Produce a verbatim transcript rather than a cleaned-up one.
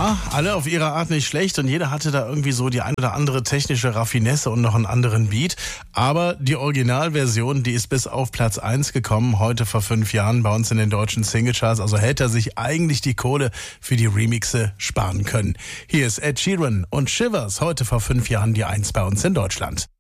Ja, alle auf ihre Art nicht schlecht und jeder hatte da irgendwie so die ein oder andere technische Raffinesse und noch einen anderen Beat. Aber die Originalversion, die ist bis auf Platz eins gekommen, heute vor fünf Jahren bei uns in den deutschen Singlecharts. Also hätte er sich eigentlich die Kohle für die Remixe sparen können. Hier ist Ed Sheeran und Shivers, heute vor fünf Jahren die eins bei uns in Deutschland.